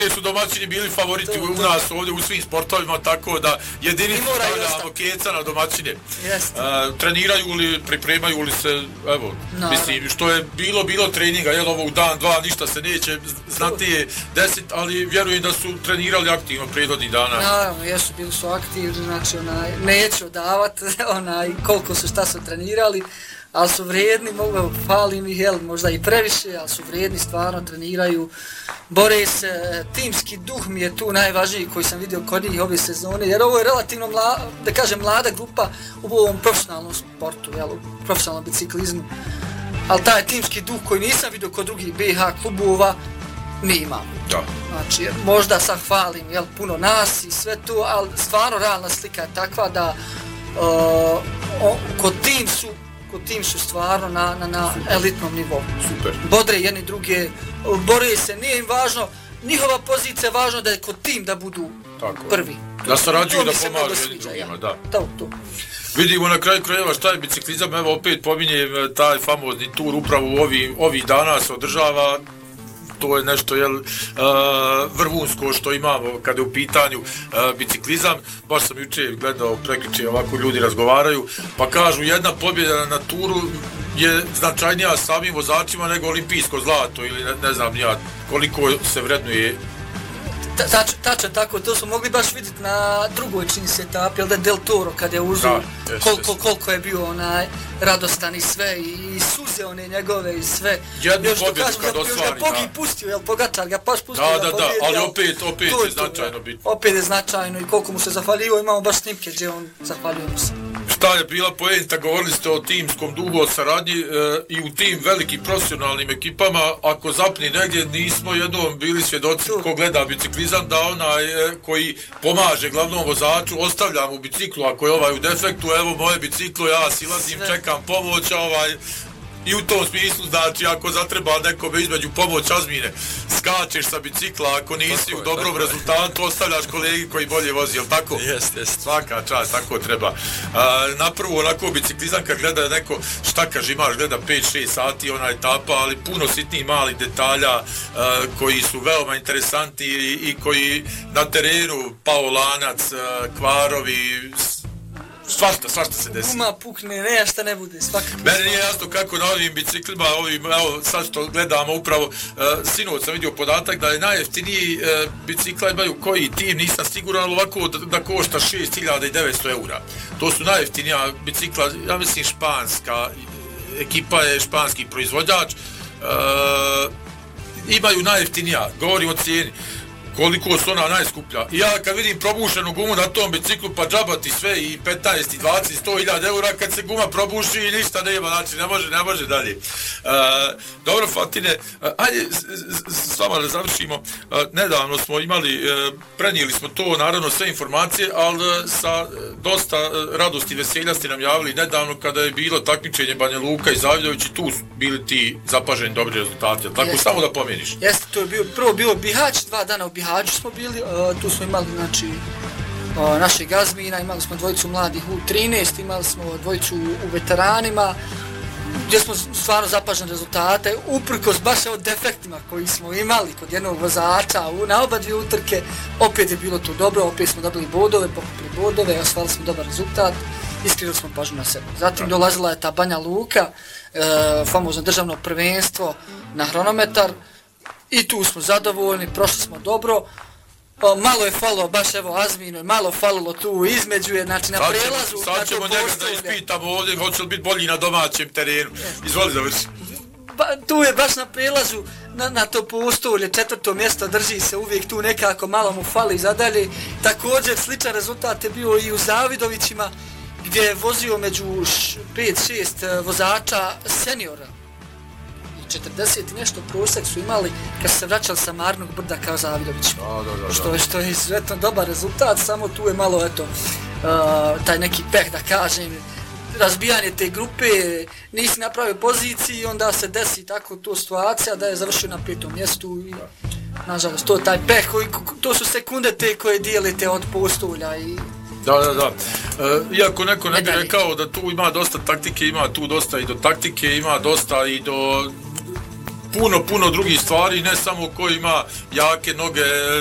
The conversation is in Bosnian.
su domaćini bili favoriti u nas ovdje u svim sportovima, tako da jedini stavljamo keca na domaćine. Treniraju li, pripremaju li se, evo, mislim, što je bilo treninga, jel ovo u dan, dva, ništa se neće znati desiti, ali vjerujem da su trenirali aktivno prethodnih dana. Naravno, jesu, bili su aktivni, znači neću davati koliko su šta su trenirali, ali su vrijedni, falim ih, možda i previše, ali su vrijedni, stvarno treniraju, bore se, timski duh mi je tu najvažniji koji sam vidio kod njih ove sezone, jer ovo je relativno mlada grupa u ovom profesionalnom sportu, u profesionalnom biciklizmu, ali taj timski duh koji nisam vidio kod drugih BH klubova, mi imamo. Znači, možda sad hvalim puno nas i sve to, ali stvarno realna slika je takva da kod tim su stvarno na elitnom nivou. Super. Bodre jedni druge, bore se, nije im važno, njihova pozicija je važno da je kod tim da budu prvi. Da sarađuju, da pomažu jedni drugima, da. To. Vidimo na kraju krajeva šta je biciklizam, evo opet pominjem taj famozni tur upravo ovih dana se održava. To je nešto vrhunsko što imamo kada je u pitanju biciklizam. Baš sam jučer gledao, prekriče, ovako ljudi razgovaraju, pa kažu jedna pobjeda na turu je značajnija samim vozačima nego olimpijsko zlato ili ne znam ja koliko se vrednuje. Tačno tako, to smo mogli baš vidjeti na drugoj čini se etapi, da je Del Toro kada je uzeo koliko je bio radostan i sve, i suze one njegove i sve. Jednu pobjedu kad ostvari. Još ga Pogi pustio, Pogačar ga baš pustio da pobjedi. Ali opet je značajno bitno. Opet je značajno i koliko mu se zahvaljivo, imamo baš snimke gdje on zahvaljuje mu se. Šta je bila poenta, govorili ste o timskom duhu, o saradnji i u tim velikim profesionalnim ekipama, ako zapni negdje, nismo jednom bili svjedoci ko gleda biciklizam, da onaj koji pomaže glavnom vozaču, ostavlja mu biciklu, ako je ovaj u defektu, evo moje biciklo, ja silazim, čekam pomoć, i u tom smislu, znači, ako zatreba nekome između pomoć Azmine, skačeš sa bicikla, ako nisi u dobrom rezultatu, ostavljaš kolegi koji bolje vozi, jel tako? Jeste. Svaka čast, tako treba. Napravo, onako, biciklizam kad gleda neko, šta imaš, gleda 5-6 sati ona etapa, ali puno sitnih malih detalja koji su veoma interesanti i koji na terenu, pao lanac, kvarovi, svašta se desi. Guma pukne, nešto ne bude, svakako. Mene nije jasno kako na ovim biciklima, evo sad što gledamo upravo, sinoć sam vidio podatak da je najjeftiniji bicikla imaju koji tim, nisam siguran, ali ovako da košta 6.900 eura. To su najjeftinija bicikla, ja mislim španska, ekipa je španski proizvođač, imaju najjeftinija, govorim o cijeni. Koliko su ona najskuplja. I ja kad vidim probušenu gumu na tom biciklu, pa džabati sve i 15, i 20, 100.000 eura, kad se guma probuši i ništa nema, znači ne može dalje. Dobro, Fatine, ajde s vama da završimo. Nedavno smo imali, prenijeli smo to, naravno sve informacije, ali sa dosta radosti i veselja ste nam javili nedavno kada je bilo takmičenje Banja Luka i Zavidović i tu su bili ti zapaženi dobri rezultati. Tako, samo da pomeniš. Jeste, to je prvo bilo Bihać, 2 dana u Bihaću smo bili, tu smo imali našeg Azmina, imali smo dvojicu mladih u 13, imali smo dvojicu u veteranima, gdje smo stvarno zapaženi rezultate, uprkos baš defektima koji smo imali kod jednog vozača na oba dvije utrke, opet je bilo to dobro, opet smo dobili bodove, pokupili bodove, ostvarili smo dobar rezultat, iskrili smo pažnju na sebe. Zatim dolazila je ta Banja Luka, famozno državno prvenstvo na hronometar, i tu smo zadovoljni, prošli smo dobro. Malo je falilo, baš evo Azminu, malo falilo tu između, znači na prelazu. Sad ćemo njega da ispitamo ovdje, hoće li biti bolji na domaćem terenu. Izvoli završi. Tu je baš na prelazu, na to postolje, 4. mjesto drži se uvijek tu nekako, malo mu fali zadalje. Također sličan rezultat je bio i u Zavidovićima, gdje je vozio među 5-6 vozača seniora. 40 i nešto prosjek su imali kad su se vraćali sa Marnog brda kao Zavidović. Što je izuzetno dobar rezultat, samo tu je malo taj neki peh, da kažem, razbijanje te grupe, nisi napravio poziciji i onda se desi tako to situacija da je završio na 5. mjestu i nažalost to je taj peh, to su sekunde te koje dijelite od postolja i Da. Iako neko ne bi rekao da tu ima dosta taktike, ima tu dosta i do taktike, ima dosta i do puno drugih stvari, ne samo ko ima jake noge,